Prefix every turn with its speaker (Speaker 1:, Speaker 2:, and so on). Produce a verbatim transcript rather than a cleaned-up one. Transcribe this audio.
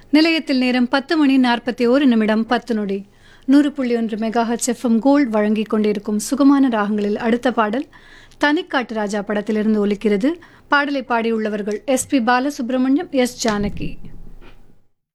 Speaker 1: நிலையத்தில் நேரம் பத்து மணி நாற்பத்தி ஒரு நிமிடம் பத்து நொடி. நூறு புள்ளி ஒன்று மெகாஹெச் எஃப்எம் கோல்ட் வழங்கிக் கொண்டிருக்கும் சுகமான ராகங்களில் அடுத்த பாடல் தனிக்காட்டு ராஜா படத்திலிருந்து ஒலிக்கிறது. பாடலை பாடியுள்ளவர்கள் S B Balasubramaniam, S Janaki.